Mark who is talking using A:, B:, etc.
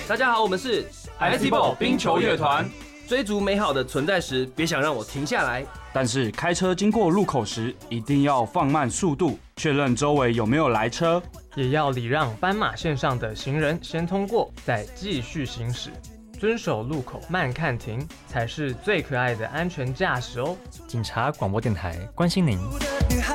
A: 大家好，我们是
B: Ice冰球乐团。
A: 追逐美好的存在时，别想让我停下来。
B: 但是开车经过路口时，一定要放慢速度，确认周围有没有来车，
C: 也要礼让斑马线上的行人先通过，再继续行驶。遵守路口慢看停，才是最可爱的安全驾驶哦。
D: 警察广播电台关心您。